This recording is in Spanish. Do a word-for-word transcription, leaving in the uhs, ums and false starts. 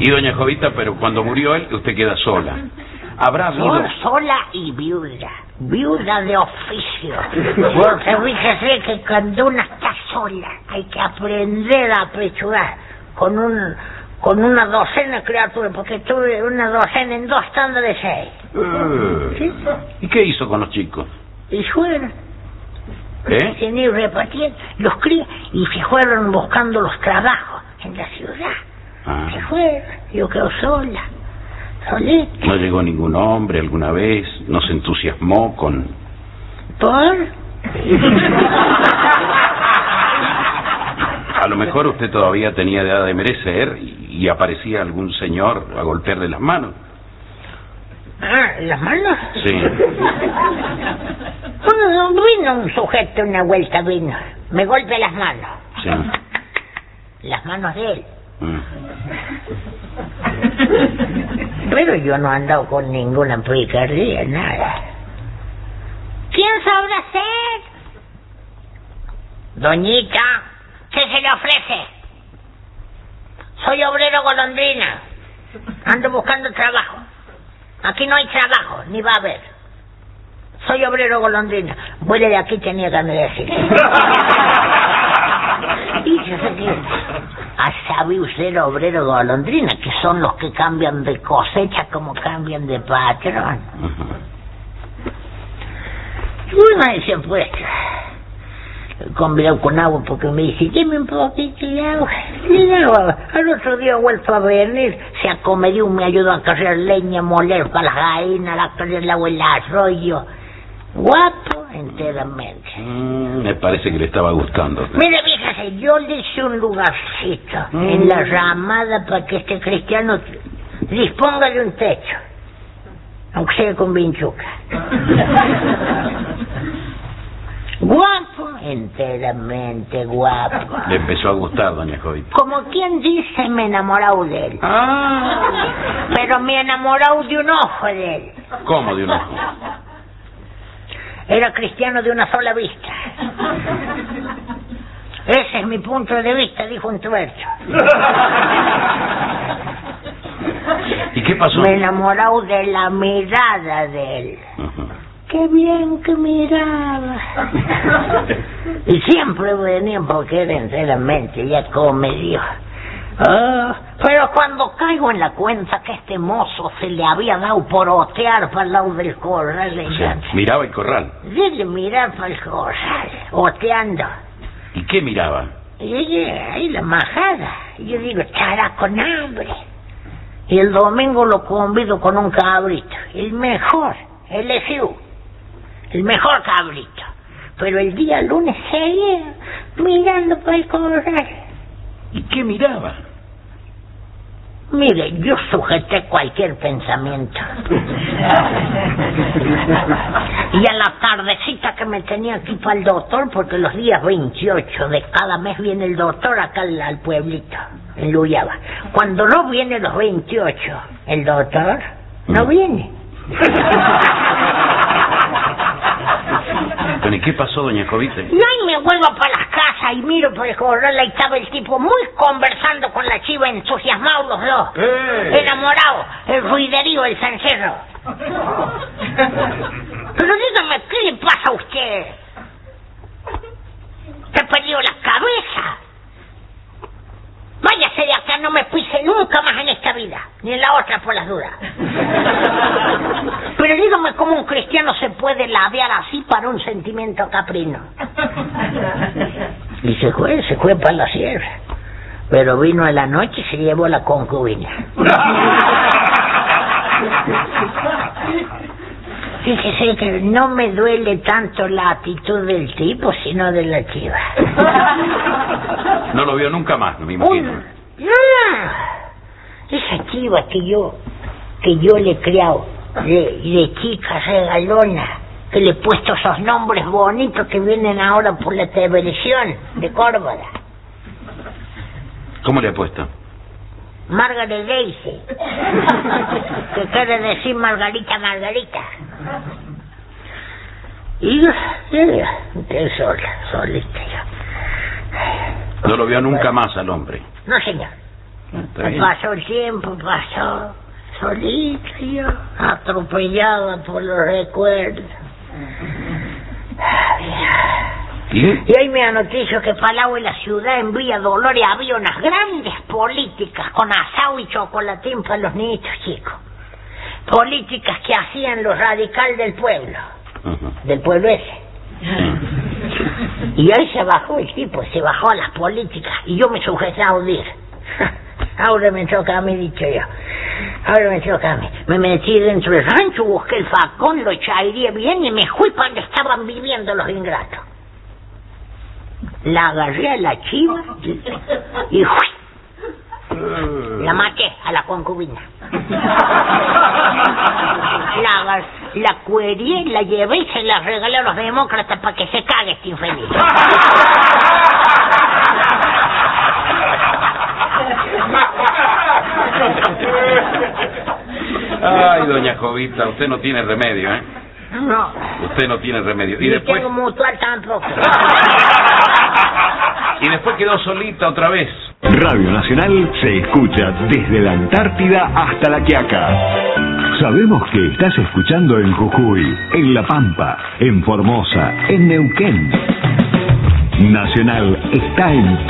Y doña Jovita, pero cuando murió él, usted queda sola. ¿Habrá habido...? Sola, sola y viuda. Viuda de oficio. Porque fíjese que cuando una está sola hay que aprender a apechugar con un con una docena de criaturas, porque tuve una docena en dos tandas de seis. Uh, ¿Sí? ¿Y qué hizo con los chicos? Y fueron. ¿Eh? Se han ido repartiendo los críos y se fueron buscando los trabajos en la ciudad. Ah. Se fueron. Yo quedo sola. Solita. ¿No llegó ningún hombre alguna vez? ¿No se entusiasmó con...? ¿Por? A lo mejor usted todavía tenía edad de merecer y, y aparecía algún señor a golpearle las manos. Ah, ¿las manos? Sí. Bueno, vino un sujeto una vuelta, vino. Me golpea las manos. Sí. Las manos de él. Mm. Pero yo no he andado con ninguna picardía, nada. ¿Quién sabrá ser? Doñita, ¿qué se le ofrece? Soy obrero golondrina. Ando buscando trabajo. Aquí no hay trabajo, ni va a haber. Soy obrero golondrina. Vuele de aquí, tenía que decir. Y yo sé que... ¿sabe usted obrero golondrina? Que son los que cambian de cosecha como cambian de patrón. Bueno, ahí se ha puesto. Convidado con agua porque me dice, deme un poquito de agua. Y de agua. Al otro día he vuelto a venir, se acomedió, me ayudó a cargar leña, moler para las gallinas, a cargar el agua en el arroyo. Guapo enteramente. Mm, me parece que le estaba gustando. Mire, fíjese, yo le hice un lugarcito mm. en la ramada para que este cristiano disponga de un techo, aunque sea con vinchuca. Guapo, enteramente guapo. Le empezó a gustar, doña Jovita. Como quien dice, me he enamorado de él. Ah. Pero me he enamorado de un ojo de él. ¿Cómo de un ojo? Era cristiano de una sola vista. Ese es mi punto de vista, dijo un tuerto. ¿Y qué pasó? Me he enamorado de la mirada de él. Uh-huh. Qué bien que miraba. Y siempre venían porque era enteramente, ya como me dijo. Oh, pero cuando caigo en la cuenta que este mozo se le había dado por otear para el lado del corral, sí, miraba el corral. Dile mirar para el corral, oteando. ¿Y qué miraba? Y ahí la majada. Y yo digo, estará con hambre. Y el domingo lo convido con un cabrito, el mejor, el elegido, el mejor cabrito. Pero el día lunes seguía mirando para el corral. ¿Y qué miraba? Mire, yo sujeté cualquier pensamiento. Y a la tardecita que me tenía aquí para el doctor, porque los días veintiocho de cada mes viene el doctor acá al, al pueblito, en Luyaba. Cuando no viene los veintiocho, el doctor no viene. ¿Pero y qué pasó, doña Jovita? Y ahí me vuelvo para las casas y miro por el corral, ahí estaba el tipo muy conversando con la chiva, entusiasmados los dos, ¡Eh! enamorados, el ruiderío, el cencerro. Pero dígame, ¿qué le pasa a usted? ¿Te perdió la cabeza? Váyase de acá, no me pise nunca más en esta vida, ni en la otra por las dudas. Pero dígame cómo un cristiano se puede ladear así para un sentimiento caprino. Y se fue, se fue para la sierra. Pero vino a la noche y se llevó la concubina. Fíjese que no me duele tanto la actitud del tipo, sino de la chiva. No lo vio nunca más, no me imagino. No, esa chiva que yo, que yo le he criado de, de chica regalona, que le he puesto esos nombres bonitos que vienen ahora por la televisión de Córdoba. ¿Cómo le ha puesto? Margaret Daisy, que quiere decir Margarita, Margarita. Y yo, yo sola, solita yo. No lo vio nunca más al hombre. No, señor. Pasó el tiempo, pasó solito yo, atropellada por los recuerdos. ¿Y? Y hoy me anoticio que Palau y la ciudad en Villa Dolores había unas grandes políticas con asado y chocolatín para los niñitos chicos. Políticas que hacían los radicales del pueblo, uh-huh. del pueblo ese. Y hoy se bajó el tipo, se bajó a las políticas y yo me sujeté a oír. Ahora me toca a mí, dicho yo. Ahora me toca a mí. Me metí dentro del rancho, busqué el facón, lo chairé bien y me fui para donde estaban viviendo los ingratos. La agarré a la chiva y ¡fui! La maté a la concubina. La, la cuerié, la llevé y se la regalé a los demócratas para que se cague este infeliz. Ay, doña Jovita, usted no tiene remedio, ¿eh? No. Usted no tiene remedio. Y Ni después... tengo mutual tampoco. Y después quedó solita otra vez. Radio Nacional se escucha desde la Antártida hasta La Quiaca. Sabemos que estás escuchando en Jujuy, en La Pampa, en Formosa, en Neuquén. Nacional está en